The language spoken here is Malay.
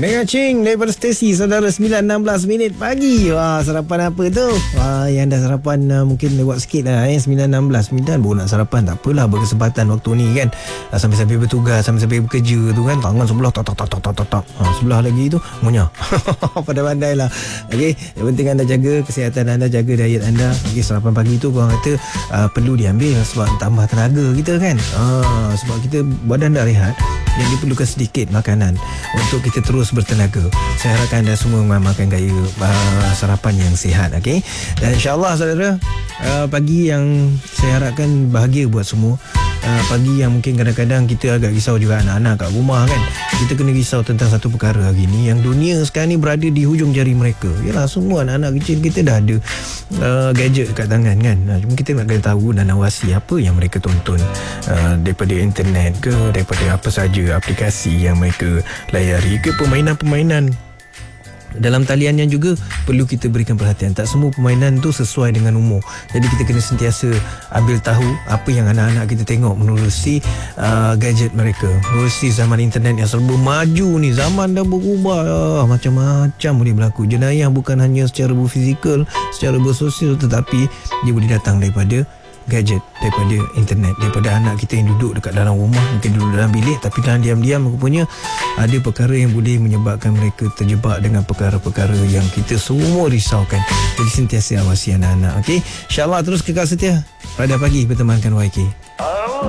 Dengan Ching daripada Stacey, saudara. 9.16 minit pagi. Wah, sarapan apa tu? Wah, yang dah sarapan mungkin lewat sikit lah 9.16 minit. Baru nak sarapan, tak apalah, berkesempatan waktu ni kan. Sambil-sambil bertugas, sambil-sambil bekerja tu kan, tangan sebelah tak. Sebelah lagi tu ngunyah. Pandai-pandai lah. Okey, yang penting anda jaga kesihatan anda, jaga diet anda. Okey, sarapan pagi tu korang kata perlu diambil sebab tambah tenaga kita kan. Sebab kita badan dah rehat, yang diperlukan sedikit makanan untuk kita terus bertenaga. Saya harapkan anda semua makan gaya sarapan yang sihat. Okay? Dan insyaAllah saudara, pagi yang saya harapkan bahagia buat semua. Pagi yang mungkin kadang-kadang kita agak risau juga anak-anak kat rumah kan. Kita kena risau tentang satu perkara hari ni, yang dunia sekarang ni berada di hujung jari mereka. Yalah, semua anak-anak kecil kita dah ada gadget kat tangan kan. Cuma kita nak kena tahu dan awasi apa yang mereka tonton daripada internet ke, daripada apa saja aplikasi yang mereka layari ke, permainan-permainan dalam talian yang juga perlu kita berikan perhatian. Tak semua permainan tu sesuai dengan umur. Jadi kita kena sentiasa ambil tahu apa yang anak-anak kita tengok menerusi gadget mereka, menerusi zaman internet yang serba maju ni. Zaman dah berubah, macam-macam boleh berlaku. Jenayah bukan hanya secara berfizikal, secara bersosial, tetapi dia boleh datang daripada gadget, daripada internet, daripada anak kita yang duduk dekat dalam rumah, mungkin duduk dalam bilik, tapi dalam diam-diam rupanya ada perkara yang boleh menyebabkan mereka terjebak dengan perkara-perkara yang kita semua risaukan. Jadi sentiasa awasi anak-anak. Okay? InsyaAllah terus kekal setia pada pagi bertemankan YK.